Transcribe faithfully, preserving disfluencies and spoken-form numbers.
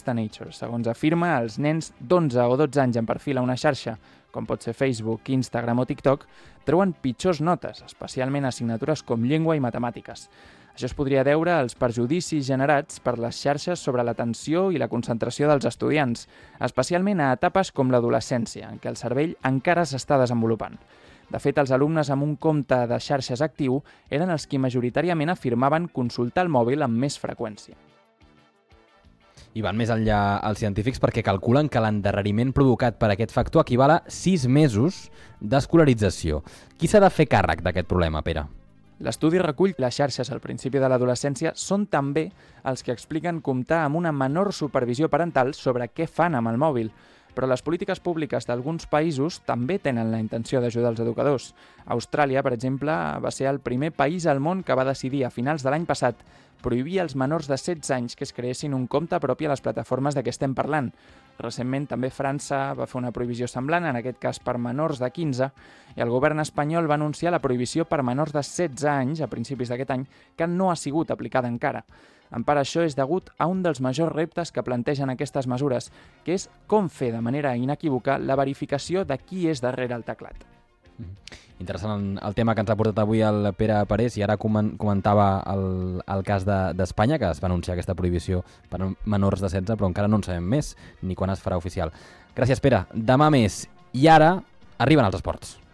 aquesta Nature. Segons afirma, els nens d'onze o dotze anys en perfil a una xarxa, com pot ser Facebook, Instagram o TikTok, treuen pitjors notes, especialment assignatures com llengua i matemàtiques. Això es podria deure als perjudicis generats per les xarxes sobre l'atenció i la concentració dels estudiants, especialment a etapes com l'adolescència, en què el cervell encara s'està desenvolupant. De fet, els alumnes amb un compte de xarxes actiu eren els qui majoritàriament afirmaven consultar el mòbil amb més freqüència. I van més enllà els científics perquè calculen que l'endarreriment provocat per aquest factor equival a sis mesos d'escolarització. Qui s'ha de fer càrrec d'aquest problema, Pere? L'estudi recull que les xarxes al principi de l'adolescència són també els que expliquen comptar amb una menor supervisió parental sobre què fan amb el mòbil. Però les polítiques públiques d'alguns països també tenen la intenció d'ajudar els educadors. Austràlia, per exemple, va ser el primer país al món que va decidir a finals de l'any passat prohibir als menors de setze anys que es creessin un compte propi a les plataformes de què estem parlant. Recentment també França va fer una prohibició semblant, en aquest cas per menors de quinze, i el govern espanyol va anunciar la prohibició per menors de setze anys a principis d'aquest any, que no ha sigut aplicada encara. En part, això és degut a un dels majors reptes que plantegen aquestes mesures, que és com fer de manera inequívoca la verificació de qui és darrere el teclat. Interessant el tema que ens ha portat avui el Pere Parés, i ara comentava el, el cas d'Espanya, de, que es va anunciar aquesta prohibició per menors de setze, però encara no en sabem més, ni quan es farà oficial. Gràcies, Pere. Demà més. I ara arriben els esports.